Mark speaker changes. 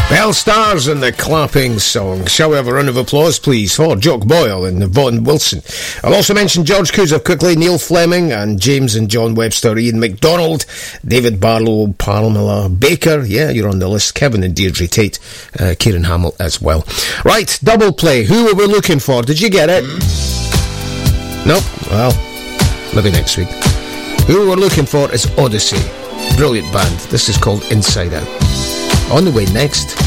Speaker 1: Bell Stars and the Clapping Song. Shall we have a round of applause, please, for Jock Boyle and Vaughan Wilson. I'll also mention George Cusack quickly, Neil Fleming and James and John Webster, Ian MacDonald, David Barlow, Pamela Baker, yeah, you're on the list, Kevin and Deirdre Tate, Kieran Hamill as well. Right, double play. Who were we looking for? Did you get it? Nope. Well, maybe next week. Who we're looking for is Odyssey. Brilliant band. This is called Inside Out. On the way next...